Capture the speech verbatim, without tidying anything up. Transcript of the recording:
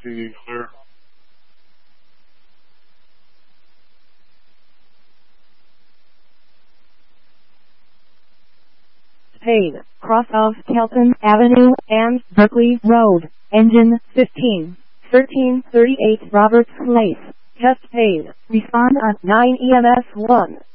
C clear. Paid, cross of Kelton Avenue and Berkeley Road, engine fifteen, thirteen thirty-eight Roberts Place. Test paid. Respond at nine E M S one.